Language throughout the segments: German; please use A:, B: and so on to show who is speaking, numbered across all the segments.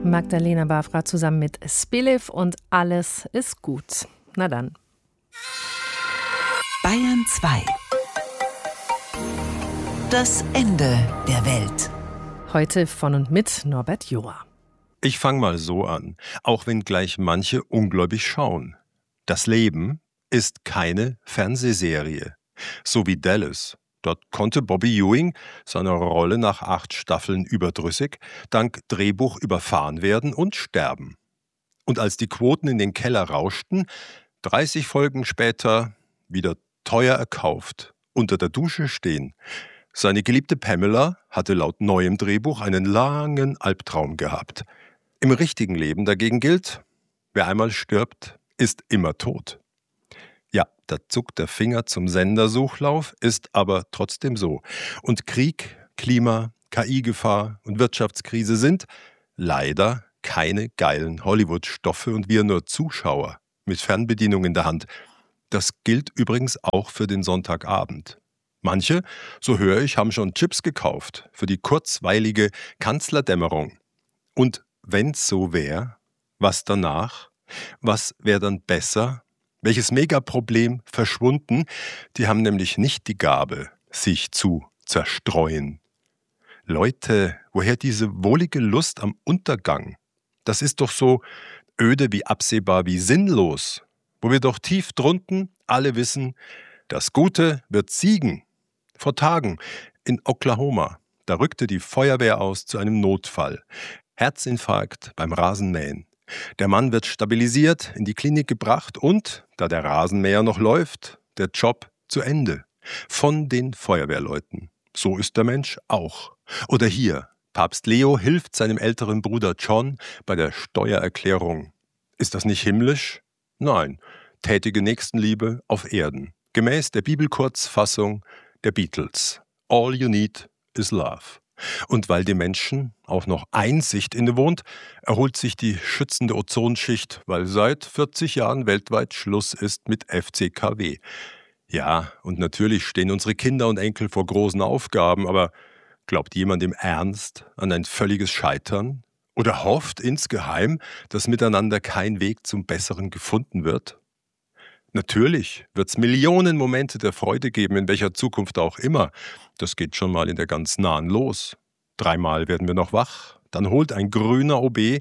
A: Magdalena Bavra zusammen mit Spiliv und Alles ist gut. Na dann.
B: Bayern 2. Das Ende der Welt.
A: Heute von und mit Norbert Joa.
C: Ich fange mal so an, auch wenn gleich manche ungläubig schauen. Das Leben ist keine Fernsehserie. So wie Dallas. Dort konnte Bobby Ewing seiner Rolle nach 8 Staffeln überdrüssig dank Drehbuch überfahren werden und sterben. Und als die Quoten in den Keller rauschten, 30 Folgen später wieder teuer erkauft, unter der Dusche stehen. Seine geliebte Pamela hatte laut neuem Drehbuch einen langen Albtraum gehabt. Im richtigen Leben dagegen gilt, wer einmal stirbt, ist immer tot. Ja, da zuckt der Finger zum Sendersuchlauf, ist aber trotzdem so. Und Krieg, Klima, KI-Gefahr und Wirtschaftskrise sind leider keine geilen Hollywood-Stoffe und wir nur Zuschauer mit Fernbedienung in der Hand. Das gilt übrigens auch für den Sonntagabend. Manche, so höre ich, haben schon Chips gekauft für die kurzweilige Kanzlerdämmerung. Und wenn's so wäre, was danach? Was wäre dann besser? Welches Megaproblem verschwunden? Die haben nämlich nicht die Gabe, sich zu zerstreuen. Leute, woher diese wohlige Lust am Untergang? Das ist doch so öde wie absehbar wie sinnlos, wo wir doch tief drunten alle wissen, das Gute wird siegen. Vor Tagen in Oklahoma, da rückte die Feuerwehr aus zu einem Notfall. Herzinfarkt beim Rasenmähen. Der Mann wird stabilisiert, in die Klinik gebracht und, da der Rasenmäher noch läuft, der Job zu Ende. Von den Feuerwehrleuten. So ist der Mensch auch. Oder hier, Papst Leo hilft seinem älteren Bruder John bei der Steuererklärung. Ist das nicht himmlisch? Nein, tätige Nächstenliebe auf Erden. Gemäß der Bibelkurzfassung der Beatles. All you need is love. Und weil dem Menschen auch noch Einsicht innewohnt, erholt sich die schützende Ozonschicht, weil seit 40 Jahren weltweit Schluss ist mit FCKW. Ja, und natürlich stehen unsere Kinder und Enkel vor großen Aufgaben, aber glaubt jemand im Ernst an ein völliges Scheitern? Oder hofft insgeheim, dass miteinander kein Weg zum Besseren gefunden wird? Natürlich wird es Millionen Momente der Freude geben, in welcher Zukunft auch immer. Das geht schon mal in der ganz nahen los. 3-mal werden wir noch wach, dann holt ein grüner OB,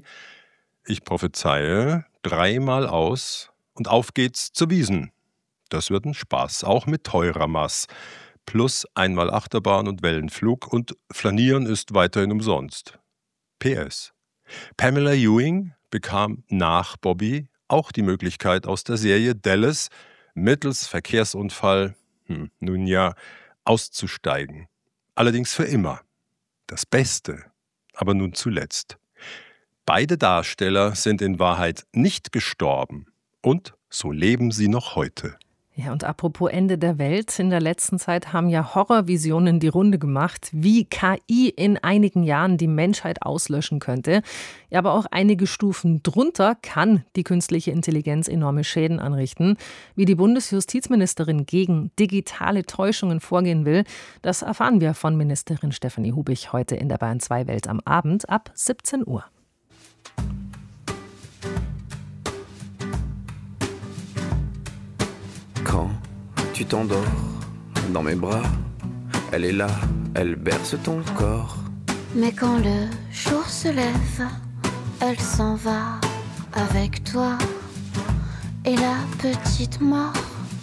C: ich prophezeie, 3-mal aus und auf geht's zur Wiesn. Das wird ein Spaß, auch mit teurer Maß. Plus 1-mal Achterbahn und Wellenflug und Flanieren ist weiterhin umsonst. PS. Pamela Ewing bekam nach Bobby auch die Möglichkeit aus der Serie Dallas mittels Verkehrsunfall, nun ja, auszusteigen. Allerdings für immer. Das Beste, aber nun zuletzt. Beide Darsteller sind in Wahrheit nicht gestorben und so leben sie noch heute.
A: Ja, und apropos Ende der Welt, in der letzten Zeit haben ja Horrorvisionen die Runde gemacht, wie KI in einigen Jahren die Menschheit auslöschen könnte. Ja, aber auch einige Stufen drunter kann die künstliche Intelligenz enorme Schäden anrichten. Wie die Bundesjustizministerin gegen digitale Täuschungen vorgehen will, das erfahren wir von Ministerin Stefanie Hubich heute in der Bayern 2 Welt am Abend ab 17 Uhr.
D: Quand tu t'endors dans mes bras, elle est là, elle berce ton corps.
E: Mais quand le jour se lève, elle s'en va avec toi. Et la petite mort,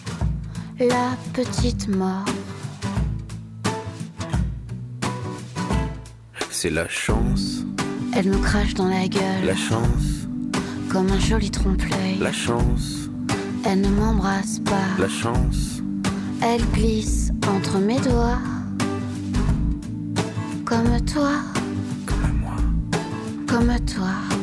D: C'est la chance,
E: elle me crache dans la gueule,
D: la chance,
E: comme un joli trompe-l'œil.
D: la chance,
E: Elle ne m'embrasse pas,
D: la chance.
E: elle glisse entre mes doigts. Comme toi,
D: Comme moi.
E: comme toi.